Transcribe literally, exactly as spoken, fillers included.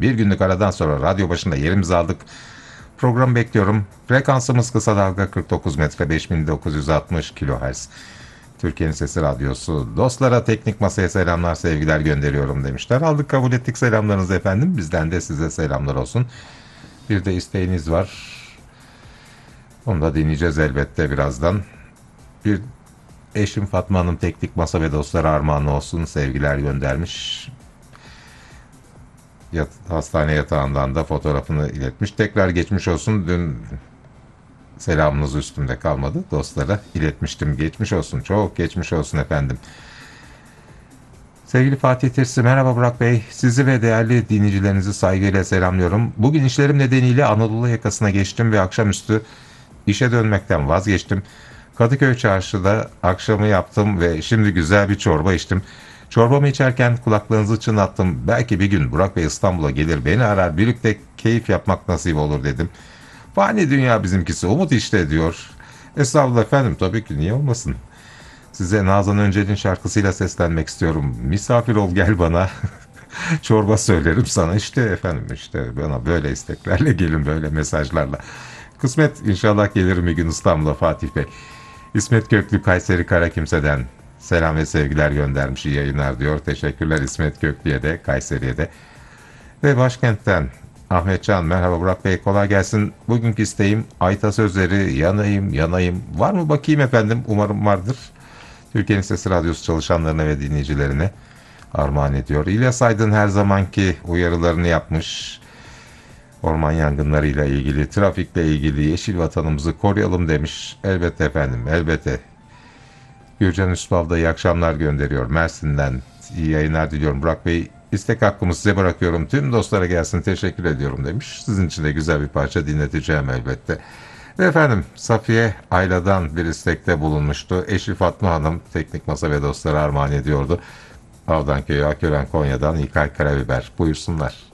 Bir günlük aradan sonra radyo başında yerimizi aldık. Programı bekliyorum. Frekansımız kısa dalga kırk dokuz metre beş bin dokuz yüz altmış kilohertz. Türkiye'nin Sesi Radyosu. Dostlara, teknik masaya selamlar, sevgiler gönderiyorum demişler. Aldık, kabul ettik selamlarınızı efendim. Bizden de size selamlar olsun. Bir de isteğiniz var. Onu da dinleyeceğiz elbette birazdan. Bir eşim Fatma Hanım teknik masa ve dostlara armağan olsun. Sevgiler göndermiş. Yat, hastane yatağından da fotoğrafını iletmiş. Tekrar geçmiş olsun. Dün selamınız üstümde kalmadı. Dostlara iletmiştim. Geçmiş olsun. Çok geçmiş olsun efendim. Sevgili Fatih Tirsi, merhaba Burak Bey. Sizi ve değerli dinleyicilerinizi saygıyla selamlıyorum. Bugün işlerim nedeniyle Anadolu yakasına geçtim ve akşamüstü işe dönmekten vazgeçtim. Kadıköy Çarşı'da akşamı yaptım ve şimdi güzel bir çorba içtim. Çorbamı içerken kulaklarınızı çınlattım. Belki bir gün Burak Bey İstanbul'a gelir, beni arar, birlikte keyif yapmak nasip olur dedim. Fani dünya bizimkisi, umut işte diyor. Estağfurullah efendim, tabii ki, niye olmasın. Size Nazan Öncel'in şarkısıyla seslenmek istiyorum. Misafir ol gel bana. Çorba söylerim sana. İşte efendim, işte bana böyle isteklerle gelin, böyle mesajlarla. Kısmet inşallah gelirim bir gün İstanbul'a Fatih Bey. İsmet Köklü Kayseri Karakimse'den selam ve sevgiler göndermiş. İyi yayınlar diyor. Teşekkürler İsmet Köklü'ye de, Kayseri'ye de. Ve başkentten Ahmetcan, merhaba Burak Bey, kolay gelsin. Bugünkü isteğim Ayta Sözleri, yanayım yanayım. Var mı bakayım efendim, umarım vardır. Türkiye'nin Sesi Radyosu çalışanlarına ve dinleyicilerine armağan ediyor. İlyas Aydın her zamanki uyarılarını yapmış. Orman yangınlarıyla ilgili, trafikle ilgili, yeşil vatanımızı koruyalım demiş. Elbette efendim, elbette. Gürcan Üspav da iyi akşamlar gönderiyor. Mersin'den iyi yayınlar diliyorum. Burak Bey, istek hakkımı size bırakıyorum. Tüm dostlara gelsin, teşekkür ediyorum demiş. Sizin için de güzel bir parça dinleteceğim elbette. Ve efendim, Safiye Ayla'dan bir istekte bulunmuştu. Eşi Fatma Hanım teknik masa ve dostlara armağan ediyordu. Avdan Köyü, Akören Konya'dan İlkay Karabiber. Buyursunlar.